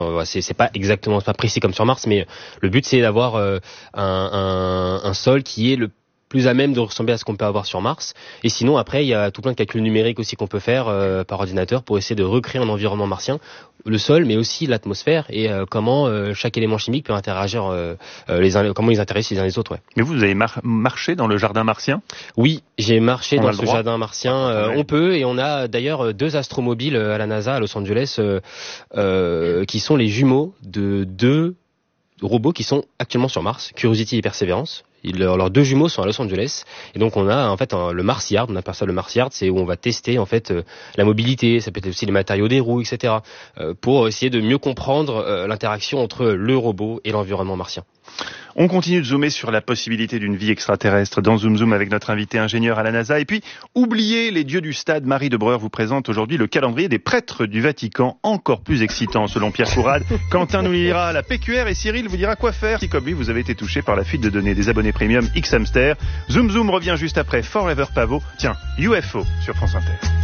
C'est pas exactement pas précis comme sur Mars, mais le but c'est d'avoir un sol qui est le plus à même de ressembler à ce qu'on peut avoir sur Mars. Et sinon, après, il y a tout plein de calculs numériques aussi qu'on peut faire par ordinateur pour essayer de recréer un environnement martien, le sol, mais aussi l'atmosphère et comment chaque élément chimique peut interagir, comment ils interagissent les uns les autres. Ouais. Mais vous avez marché dans le jardin martien ? Oui, j'ai marché dans ce jardin martien. On peut, et on a d'ailleurs 2 astromobiles à la NASA à Los Angeles qui sont les jumeaux de 2 robots qui sont actuellement sur Mars, Curiosity et Perseverance. Leurs 2 jumeaux sont à Los Angeles, et donc on a en fait le Mars Yard. On appelle ça le Mars Yard, c'est où on va tester en fait la mobilité, ça peut être aussi les matériaux des roues, etc. Pour essayer de mieux comprendre l'interaction entre le robot et l'environnement martien. On continue de zoomer sur la possibilité d'une vie extraterrestre dans Zoom Zoom avec notre invité ingénieur à la NASA. Et puis, oubliez les dieux du stade. Marie Debreur vous présente aujourd'hui le calendrier des prêtres du Vatican, encore plus excitant selon Pierre Courade. Quentin nous lira la PQR et Cyril vous dira quoi faire si, comme lui, vous avez été touché par la fuite de données des abonnés premium X-Hamster. Zoom Zoom revient juste après Forever Pavot. Tiens, UFO sur France Inter.